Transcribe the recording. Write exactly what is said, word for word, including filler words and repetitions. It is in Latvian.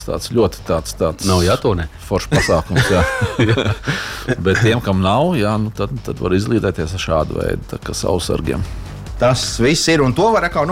tāds ļoti tāds, tāds nav jātonē. Foršs pasākums, jā. Bet tiem, kam nav, jā, nu tad, tad var izlīdēties ar šādu veidu, tā kā sausargiem. Tas viss ir, un to var atkal